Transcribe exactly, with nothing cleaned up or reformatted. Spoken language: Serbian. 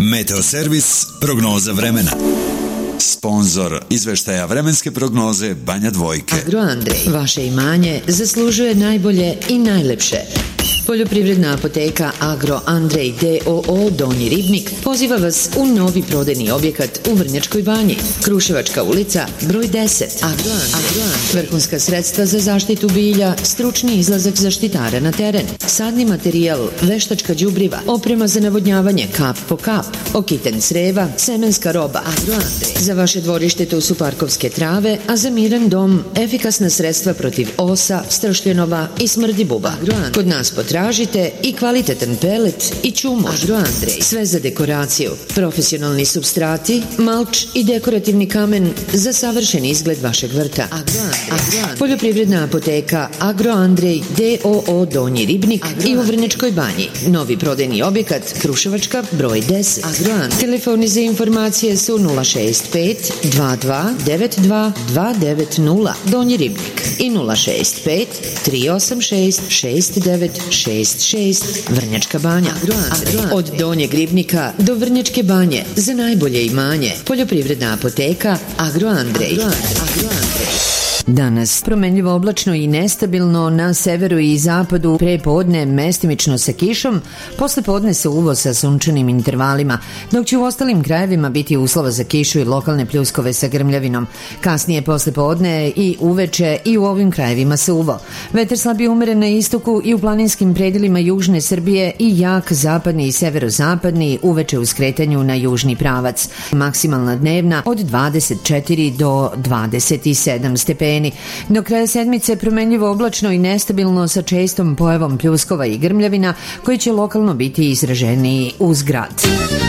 Meteoservis, prognoza vremena. Sponzor izveštaja vremenske prognoze Banja Dvojke. Agroandrej, vaše imanje zaslužuje najbolje i najlepše. Poljoprivredna apoteka Agro Andrej D O O Donji Ribnik poziva vas u novi prodajni objekat u Vrnjačkoj Banji. Kruševačka ulica, broj deset. Agro Andrej. Vrhunska sredstva za zaštitu bilja, stručni izlazak zaštitara na teren, sadni materijal, veštačka đubriva, oprema za navodnjavanje kap po kap, okiten creva, semenska roba. Agro Andrej. Za vaše dvorište tu su parkovske trave, a za miran dom efikasna sredstva protiv osa, stršljenova i smrdi buba. Kod nas potražite Tražite i kvalitetan pelet i čumož. Agroandrej. Sve za dekoraciju. Profesionalni substrati, malč i dekorativni kamen za savršen izgled vašeg vrta. Agroandrej. Agroandrej. Poljoprivredna apoteka Agroandrej D O O Donji Ribnik Agroandrej. I u Vrnjačkoj Banji. Novi prodajni objekat Kruševačka broj deset. Agroandrej. Telefoni za informacije su nula šest pet dva dva devet dva dva devet nula Donji Ribnik i nula šest pet tri osam šest šest devet šest šest Vrnjačka Banja. Od Donjeg Ribnika do Vrnjačke Banje za najbolje imanje. Poljoprivredna apoteka Agroandrej. Danas promenljivo oblačno i nestabilno na severu i zapadu, pre podne mestimično sa kišom, posle podne sa uvo sa sunčanim intervalima, dok će u ostalim krajevima biti uslova za kišu i lokalne pljuskove sa grmljavinom. Kasnije posle podne i uveče i u ovim krajevima sa uvo. Vetar slabije umeren na istoku i u planinskim predelima južne Srbije i jak zapadni i severozapadni, uveče u skretanju na južni pravac. Maksimalna dnevna od dvadeset četiri do dvadeset sedam stepeni. Do kraja sedmice promenljivo oblačno i nestabilno sa čestom pojavom pljuskova i grmljavina koji će lokalno biti izraženiji uz grad.